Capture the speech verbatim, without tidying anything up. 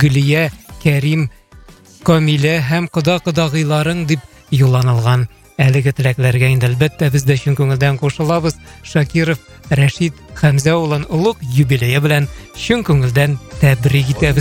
Гөлия, Кәрим, Камилә һәм кода-кодагыйларың дип юлланылган. Әлеге теләкләргә инде әлбәттә без дә чын күңелдән кушылабыз. Шакиров Рәшит Хәмзә улын улуг юбилее белән чын күңелдән тәбрик итәбез.